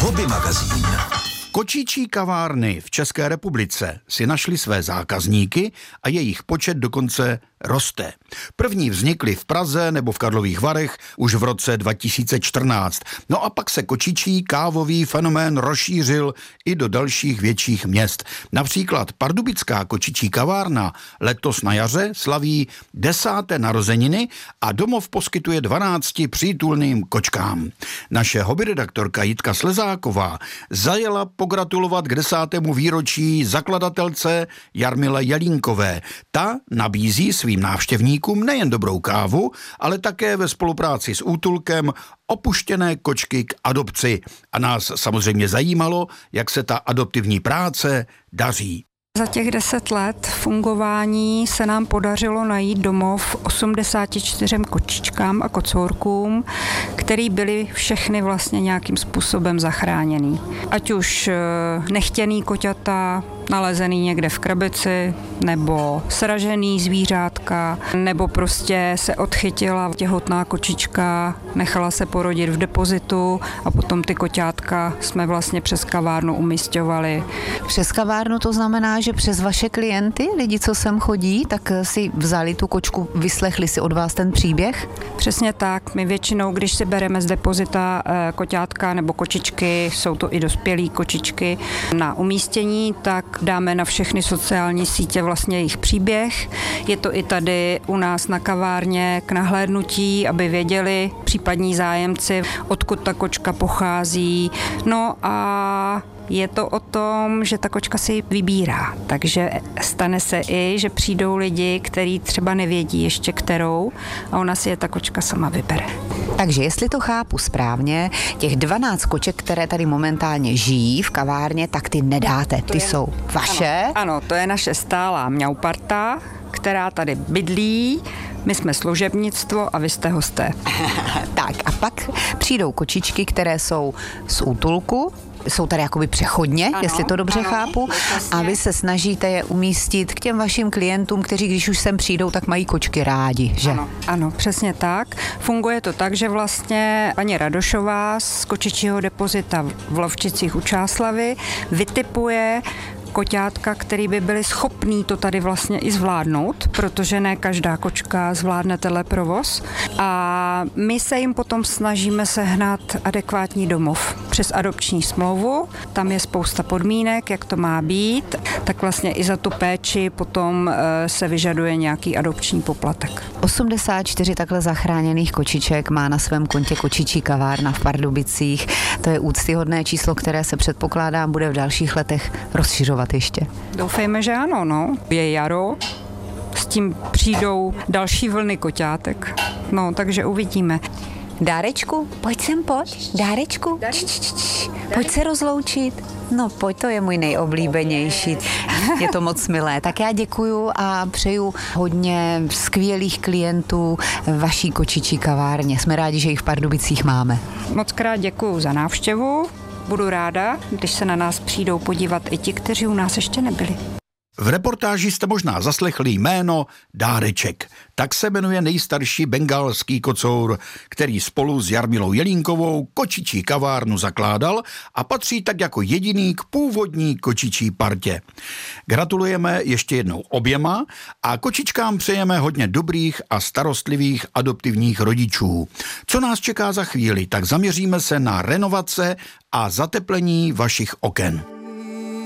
Hobby magazín. Kočičí kavárny v České republice si našli své zákazníky a jejich počet dokonce roste. První vznikly v Praze nebo v Karlových Varech už v roce 2014. No a pak se kočičí kávový fenomén rozšířil i do dalších větších měst. Například pardubická kočičí kavárna letos na jaře slaví 10. narozeniny a domov poskytuje 12 přítulným kočkám. Naše hobbyredaktorka Jitka Slezáková zajela pogratulovat k 10. výročí zakladatelce Jarmile Jelínkové. Ta nabízí svým návštěvníkům nejen dobrou kávu, ale také ve spolupráci s útulkem opuštěné kočky k adopci. A nás samozřejmě zajímalo, jak se ta adoptivní práce daří. Za těch 10 let fungování se nám podařilo najít domov 84 kočičkám a kocourkům, který byli všechny vlastně nějakým způsobem zachráněný. Ať už nechtěný koťata, nalezený někde v krabici, nebo sražený zvířátka, nebo prostě se odchytila těhotná kočička, nechala se porodit v depozitu a potom ty koťátka jsme vlastně přes kavárnu umisťovali. Přes kavárnu to znamená, že přes vaše klienty, lidi, co sem chodí, tak si vzali tu kočku, vyslechli si od vás ten příběh? Přesně tak. My většinou, když si bereme z depozita koťátka nebo kočičky, jsou to i dospělí kočičky, na umístění, tak dáme na všechny sociální sítě vlastně jejich příběh. Je to i tady u nás na kavárně k nahlédnutí, aby věděli případní zájemci, odkud ta kočka pochází. No a je to o tom, že ta kočka si vybírá, takže stane se i, že přijdou lidi, kteří třeba nevědí ještě kterou a ona si je ta kočka sama vybere. Takže jestli to chápu správně, těch 12 koček, které tady momentálně žijí v kavárně, tak ty nedáte, ty jsou vaše? Ano, to je naše stálá mňauparta, která tady bydlí. My jsme služebnictvo a vy jste hosté. Tak a pak přijdou kočičky, které jsou z útulku, jsou tady jakoby přechodně, ano, jestli to dobře chápu, a vy se snažíte je umístit k těm vašim klientům, kteří když už sem přijdou, tak mají kočky rádi, že? Ano, přesně tak. Funguje to tak, že vlastně paní Radošová z kočičího depozita v Lovčicích u Čáslavy vytipuje koťátka, který by byli schopní to tady vlastně i zvládnout, protože ne každá kočka zvládne tenhle provoz. A my se jim potom snažíme sehnat adekvátní domov přes adopční smlouvu. Tam je spousta podmínek, jak to má být, tak vlastně i za tu péči potom se vyžaduje nějaký adopční poplatek. 84 takhle zachráněných kočiček má na svém kontě kočičí kavárna v Pardubicích. To je úctyhodné číslo, které se předpokládá bude v dalších letech rozšiřovat ještě. Doufejme, že ano, no. Je jaro, s tím přijdou další vlny koťátek. No, takže uvidíme. Dárečku, pojď sem, pojď. Dárečku, pojď se rozloučit. No, pojď, to je můj nejoblíbenější. Je to moc milé. Tak já děkuju a přeju hodně skvělých klientů vaší kočičí kavárně. Jsme rádi, že jich v Pardubicích máme. Moc krát děkuju za návštěvu. Budu ráda, když se na nás přijdou podívat i ti, kteří u nás ještě nebyli. V reportáži jste možná zaslechli jméno Dáreček. Tak se jmenuje nejstarší bengálský kocour, který spolu s Jarmilou Jelínkovou kočičí kavárnu zakládal a patří tak jako jediný k původní kočičí partě. Gratulujeme ještě jednou oběma a kočičkám přejeme hodně dobrých a starostlivých adoptivních rodičů. Co nás čeká za chvíli, tak zaměříme se na renovace a zateplení vašich oken.